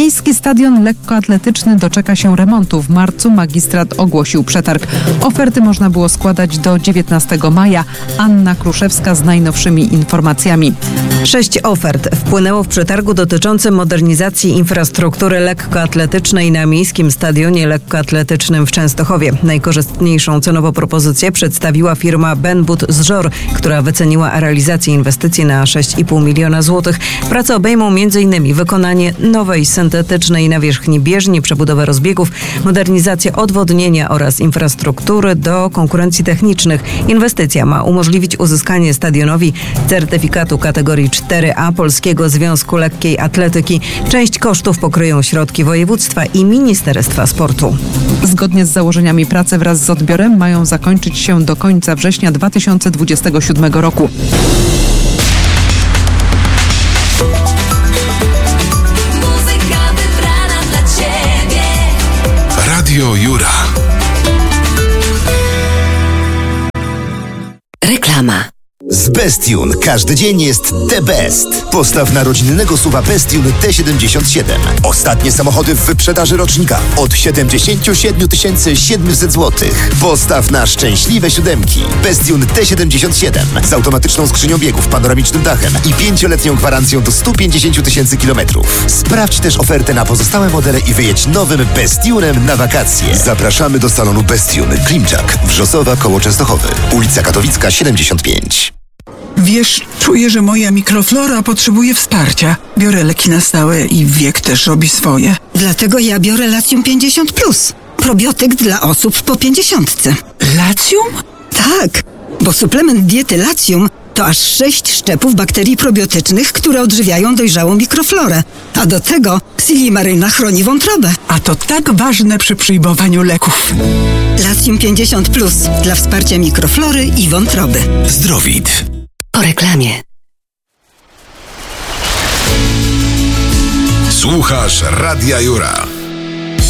Miejski stadion lekkoatletyczny doczeka się remontu. W marcu magistrat ogłosił przetarg. Oferty można było składać do 19 maja. Anna Kruszewska z najnowszymi informacjami. 6 ofert wpłynęło w przetargu dotyczącym modernizacji infrastruktury lekkoatletycznej na Miejskim Stadionie Lekkoatletycznym w Częstochowie. Najkorzystniejszą cenowo propozycję przedstawiła firma Benbut z Żor, która wyceniła realizację inwestycji na 6,5 miliona złotych. Prace obejmą m.in. wykonanie nowej syntetycznej nawierzchni bieżni, przebudowę rozbiegów, modernizację odwodnienia oraz infrastruktury do konkurencji technicznych. Inwestycja ma umożliwić uzyskanie stadionowi certyfikatu kategorii 4A Polskiego Związku Lekkiej Atletyki. Część kosztów pokryją środki województwa i Ministerstwa Sportu. Zgodnie z założeniami prace wraz z odbiorem mają zakończyć się do końca września 2027 roku. Radio Jura. Reklama. Z Bestune każdy dzień jest the best. Postaw na rodzinnego SUV-a Bestune T77. Ostatnie samochody w wyprzedaży rocznika od 77 700 zł. Postaw na szczęśliwe siódemki. Bestune T77 z automatyczną skrzynią biegów, panoramicznym dachem i 5-letnią gwarancją do 150 000 kilometrów. Sprawdź też ofertę na pozostałe modele i wyjedź nowym Bestunem na wakacje. Zapraszamy do salonu Bestune, Klimczak, Wrzosowa koło Częstochowy, ulica Katowicka 75. Wiesz, czuję, że moja mikroflora potrzebuje wsparcia. Biorę leki na stałe i wiek też robi swoje. Dlatego ja biorę Latium 50+. Probiotyk dla osób po 50. Latium? Tak, bo suplement diety Latium to aż 6 szczepów bakterii probiotycznych, które odżywiają dojrzałą mikroflorę. A do tego Silimaryna chroni wątrobę. A to tak ważne przy przyjmowaniu leków. Latium 50+ dla wsparcia mikroflory i wątroby. Zdrowit. Po reklamie. Słuchasz Radia Jura.